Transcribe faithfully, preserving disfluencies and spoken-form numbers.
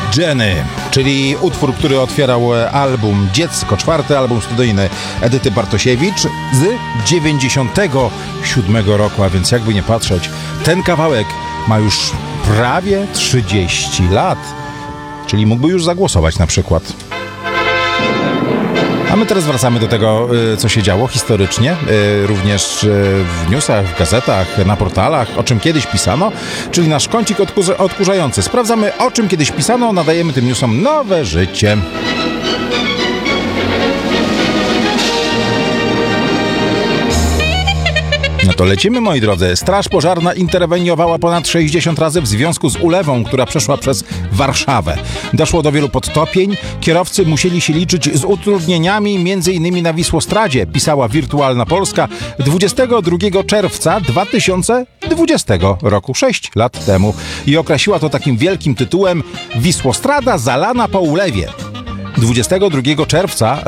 Jenny, czyli utwór, który otwierał album Dziecko, czwarty album studyjny Edyty Bartosiewicz z dziewięćdziesiątego siódmego roku, a więc jakby nie patrzeć, ten kawałek ma już prawie trzydzieści lat, czyli mógłby już zagłosować na przykład. A my teraz wracamy do tego, co się działo historycznie, również w newsach, w gazetach, na portalach, o czym kiedyś pisano, czyli nasz kącik odkurza- odkurzający. Sprawdzamy, o czym kiedyś pisano, nadajemy tym newsom nowe życie. No to lecimy, moi drodzy. Straż pożarna interweniowała ponad sześćdziesiąt razy w związku z ulewą, która przeszła przez Warszawę. Doszło do wielu podtopień. Kierowcy musieli się liczyć z utrudnieniami, między innymi na Wisłostradzie, pisała Wirtualna Polska dwudziestego drugiego czerwca dwa tysiące dwudziestego roku, sześć lat temu. I określiła to takim wielkim tytułem: Wisłostrada zalana po ulewie. dwudziestego drugiego czerwca